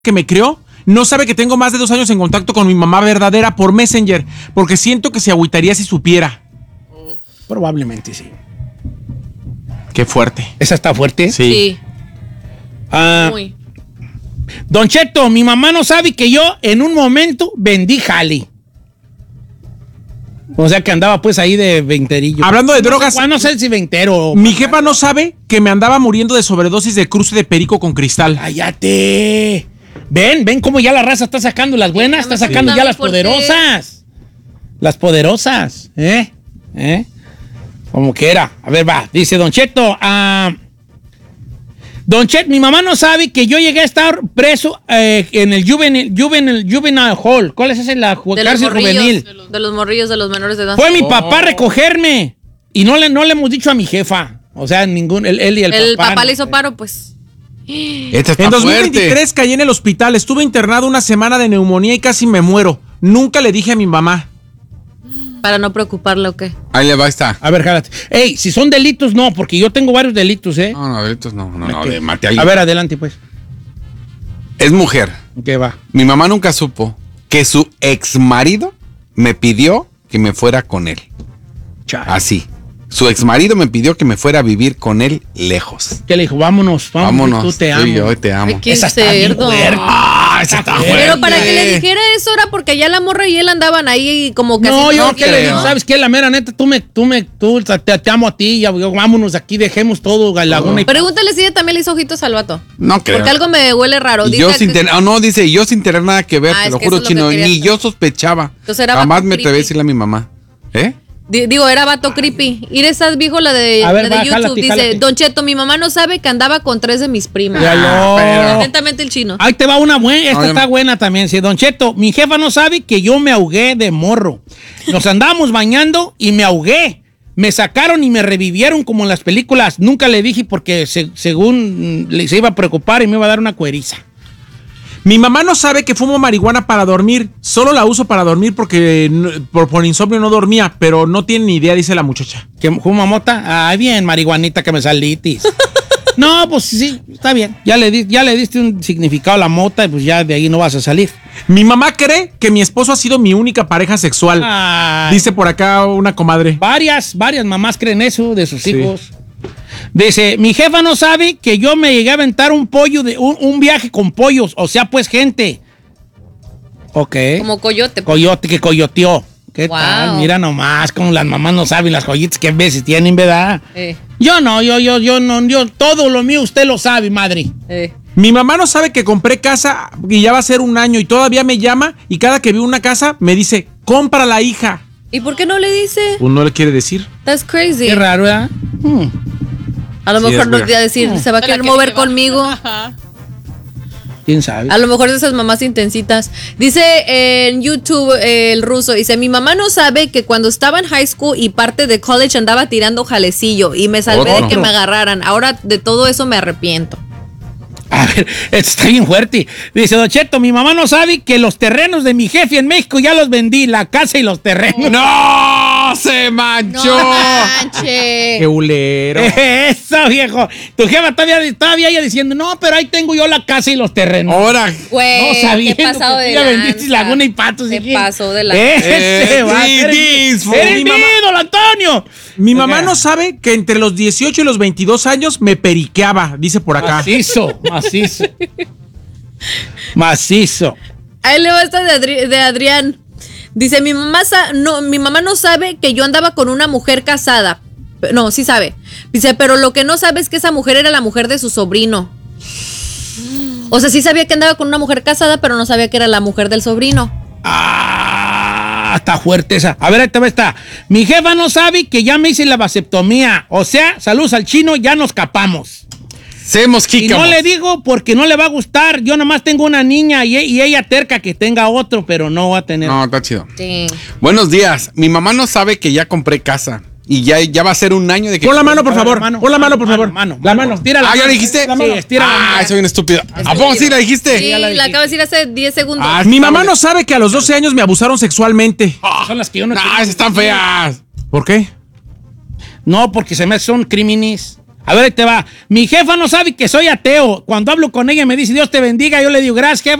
que me crió no sabe que tengo más de 2 años en contacto con mi mamá verdadera por Messenger, porque siento que se agüitaría si supiera. Probablemente sí. Qué fuerte. ¿Esa está fuerte? Sí. Muy. Don Cheto, mi mamá no sabe que yo en un momento vendí jali. O sea que andaba pues ahí de veinterillo. Hablando de drogas, No sé si veintero. mi jefa no sabe que me andaba muriendo de sobredosis de cruce de perico con cristal. ¡Cállate! Ven cómo ya la raza está sacando las buenas, está sacando ya las poderosas. Las poderosas, Como que era. A ver, va. Dice Don Cheto, Don Chet, mi mamá no sabe que yo llegué a estar preso en el Juvenile Hall. ¿Cuál es esa? La cárcel juvenil. De los morrillos, de los menores de edad. Fue mi papá a recogerme. Y no le hemos dicho a mi jefa. O sea, él y el papá. El papá le hizo paro, pues. Esta está En 2023 fuerte. caí en el hospital, estuve internado una semana de neumonía y casi me muero. Nunca le dije a mi mamá. Para no preocuparle, ¿o qué? Ahí le va, está. A ver, jálate. Ey, si son delitos, no, porque yo tengo varios delitos, No, delitos no, Ok. de mate a alguien. A ver, adelante, pues. Es mujer. ¿Qué va? Mi mamá nunca supo que su ex marido me pidió que me fuera con él. Chale. Así. Su ex marido me pidió que me fuera a vivir con él lejos. ¿Qué le dijo? Vámonos. Vámonos. Tú te amo. Sí, yo te amo. Ay, qué Esa está bien cerdo. fuerte. Esa está Pero para que le dijera eso era porque ya la morra y él andaban ahí como que No, así, yo no qué le creo. digo, ¿sabes qué? La mera neta, te amo a ti, vámonos aquí, dejemos todo, Laguna y... Pregúntale si ella también le hizo ojitos al vato. No creo. Porque algo me huele raro. Y Dice yo sin que- tener, yo sin tener nada que ver, Ah, te es lo que juro, eso es lo chino, que quería ni saber. yo sospechaba. Entonces era Jamás vato me atreví a creepy. decirle a mi mamá. Digo, era vato creepy. Ir estás viejo la de, A ver, la de va, YouTube. jálate, Dice, jálate. Don Cheto, mi mamá no sabe que andaba con 3 de mis primas. Pero- Atentamente el chino. Ahí te va una buena, esta No, está buena también. Sí, Don Cheto, mi jefa no sabe que yo me ahogué de morro. Nos andábamos bañando y me ahogué. Me sacaron y me revivieron como en las películas. Nunca le dije porque según se iba a preocupar y me iba a dar una cueriza. Mi mamá no sabe que fumo marihuana para dormir. Solo la uso para dormir porque por insomnio no dormía, pero no tiene ni idea, dice la muchacha. ¿Que fuma mota? Ay, bien, marihuanita que me salitis. No, pues sí, está bien. Ya le diste un significado a la mota y pues ya de ahí no vas a salir. Mi mamá cree que mi esposo ha sido mi única pareja sexual. Ay, Dice por acá una comadre. varias mamás creen eso de sus Sí. hijos. Dice, mi jefa no sabe que yo me llegué a aventar un pollo, un viaje con pollos, o sea, pues gente. Ok. Como coyote. Coyote que coyoteó. ¿Qué Wow. tal? Mira nomás, como las mamás no saben las joyitas que veces tienen, ¿verdad? Yo no, yo todo lo mío usted lo sabe, madre. Mi mamá no sabe que compré casa y ya va a ser 1 año y todavía me llama y cada que veo una casa me dice, compra la hija. ¿Y por qué no le dice? Pues no le quiere decir. That's crazy. Qué raro, ¿verdad? A lo Sí, mejor es nos weird. va a decir, se va a No la querer quiere mover llevar. conmigo. Ajá. ¿Quién sabe? A lo mejor de esas mamás intensitas. Dice en YouTube el ruso, dice, mi mamá no sabe que cuando estaba en high school y parte de college andaba tirando jalecillo y me salvé de que Otro. me agarraran. Ahora de todo eso me arrepiento. A ver, esto está bien fuerte. Dice, Don Cheto, mi mamá no sabe que los terrenos de mi jefe en México ya los vendí, la casa y los terrenos. ¡No! ¡Se manchó! No manches. Qué bulero. Eso, viejo. Tu jefa todavía ella diciendo, no, pero ahí tengo yo la casa y los terrenos. Ahora. Güey, No sabiendo qué pasado que de tú ya vendiste lanza. Laguna y Patos. Te ¿sí? pasó de lanza. Ese va. sí, Eres disfo. eres Mi mío, mamá- don Antonio. Mi mamá no sabe que entre los 18 y los 22 años me periqueaba, dice por acá. Macizo. Ahí le va esta de Adrián. Dice, mi mamá no sabe que yo andaba con una mujer casada. No, sí sabe. Dice, pero lo que no sabe es que esa mujer era la mujer de su sobrino. O sea, sí sabía que andaba con una mujer casada, pero no sabía que era la mujer del sobrino. Está fuerte esa. A ver, ahí te va esta. Mi jefa no sabe que ya me hice la vasectomía. O sea, saludos al chino, ya nos capamos. Se Y mosquicamos. no le digo porque no le va a gustar. Yo nomás tengo una niña y ella terca que tenga otro, pero no va a tener. No, está chido. Sí. Buenos días. Mi mamá no sabe que ya compré casa. Y ya va a ser 1 año de que. Pon la mano, por favor. Mano, Pon la mano, por favor. La mano. Tira la Ah, ¿ya mano. la dijiste? Sí, estira la mano. Ah, soy un estúpido. ¿A poco sí la dijiste? Sí, la acabo de decir hace 10 segundos. Ah, Mi está mamá bueno. no sabe que a los 12 años me abusaron sexualmente. Son las que yo no No, quiero. esas están feas. ¿Por qué? No, porque se me son crímenes. A ver, ahí te va. Mi jefa no sabe que soy ateo. Cuando hablo con ella me dice Dios te bendiga, yo le digo gracias, jefa.